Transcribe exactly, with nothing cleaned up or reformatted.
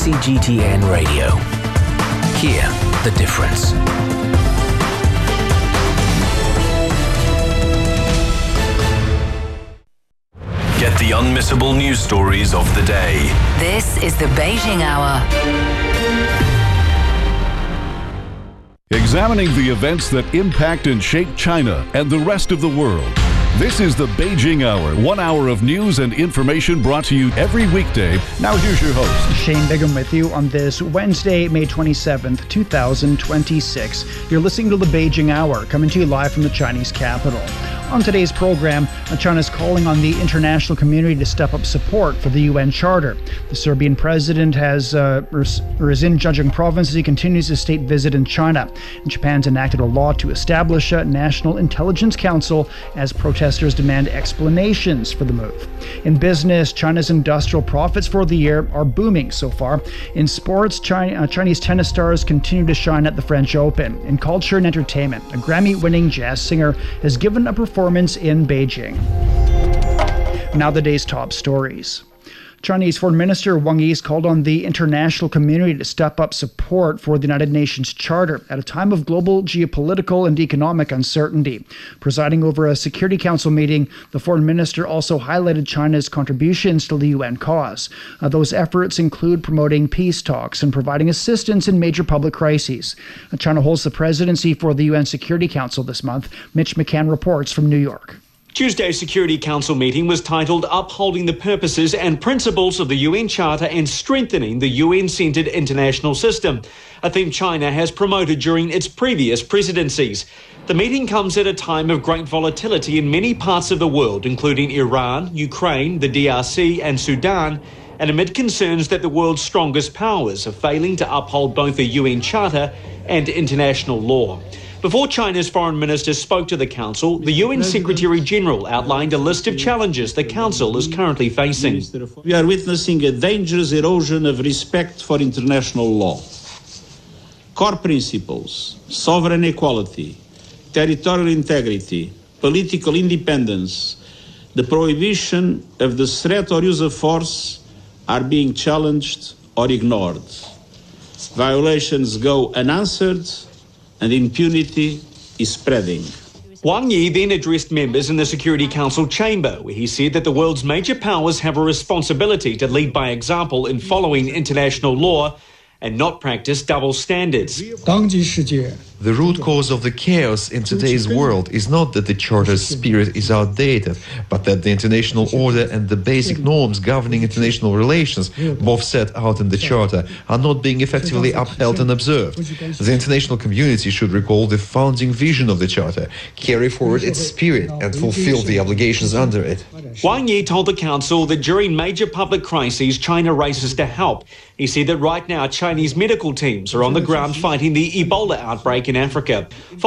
C G T N Radio. Hear the difference. Get the unmissable news stories of the day. This is the Beijing Hour. Examining the events that impact and shape China and the rest of the world. This is the Beijing Hour, one hour of news and information brought to you every weekday. Now here's your host, Shane Bigham, with you on this Wednesday, May twenty-seventh, two thousand twenty-six. You're listening to the Beijing Hour, coming to you live from the Chinese capital. On today's program, China's calling on the international community to step up support for the U N Charter. The Serbian president has uh, or is in Zhejiang province as he continues his state visit in China. And Japan's enacted a law to establish a National Intelligence Council as protesters demand explanations for the move. In business, China's industrial profits for the year are booming so far. In sports, China, uh, Chinese tennis stars continue to shine at the French Open. In culture and entertainment, a Grammy-winning jazz singer has given a performance in Beijing. Now the day's top stories. Chinese Foreign Minister Wang Yi has called on the international community to step up support for the United Nations Charter at a time of global geopolitical and economic uncertainty. Presiding over a Security Council meeting, the Foreign Minister also highlighted China's contributions to the U N cause. Uh, those efforts include promoting peace talks and providing assistance in major public crises. Uh, China holds the presidency for the U N Security Council this month. Mitch McCann reports from New York. Tuesday's Security Council meeting was titled Upholding the Purposes and Principles of the U N Charter and Strengthening the U N-centred International System, a theme China has promoted during its previous presidencies. The meeting comes at a time of great volatility in many parts of the world, including Iran, Ukraine, the D R C and Sudan, and amid concerns that the world's strongest powers are failing to uphold both the U N Charter and international law. Before China's foreign minister spoke to the Council, the U N Secretary-General outlined a list of challenges the Council is currently facing. We are witnessing a dangerous erosion of respect for international law. Core principles, sovereign equality, territorial integrity, political independence, the prohibition of the threat or use of force are being challenged or ignored. Violations go unanswered, and impunity is spreading. Wang Yi then addressed members in the Security Council chamber, where he said that the world's major powers have a responsibility to lead by example in following international law and not practice double standards. The root cause of the chaos in today's world is not that the Charter's spirit is outdated, but that the international order and the basic norms governing international relations, both set out in the Charter, are not being effectively upheld and observed. The international community should recall the founding vision of the Charter, carry forward its spirit, and fulfill the obligations under it. Wang Yi told the Council that during major public crises, China races to help. He said that right now Chinese medical teams are on the ground fighting the Ebola outbreak in Africa.